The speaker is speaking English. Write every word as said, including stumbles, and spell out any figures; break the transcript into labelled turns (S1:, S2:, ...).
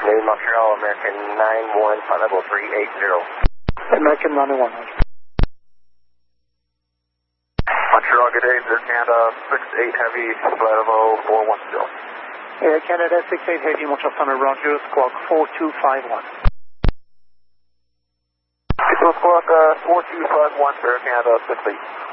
S1: Hey, Montreal, American nine one, flight level three eight zero.
S2: American nine one.
S1: Montreal, good day, Air Canada six eight Heavy, flight level four one zero.
S2: Air Canada six eight Heavy, Montreal Thunder, Roger, squawk four two five one.
S1: So squawk uh, four two five one, Air Canada six eight.